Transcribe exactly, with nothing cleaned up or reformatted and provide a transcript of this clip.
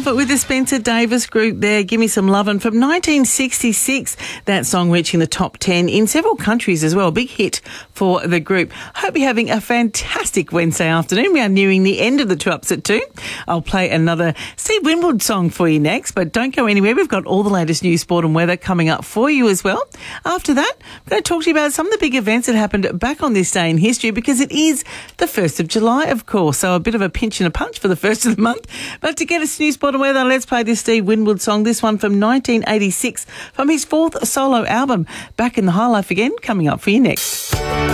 with the Spencer Davis Group there. Give Me Some Lovin' from nineteen sixty-six. That song reaching the top ten in several countries as well. A big hit for the group. Hope you're having a fantastic Wednesday afternoon. We are nearing the end of the two ups at two. I'll play another Steve Winwood song for you next, but don't go anywhere. We've got all the latest news, sport and weather coming up for you as well. After that, I'm going to talk to you about some of the big events that happened back on this day in history, because it is the first of July, of course, so a bit of a pinch and a punch for the first of the month. But to get us news, sport and weather, let's play this Steve Winwood song, this one from nineteen eighty-six, from his fourth solo album, Back in the High Life Again, coming up for you next.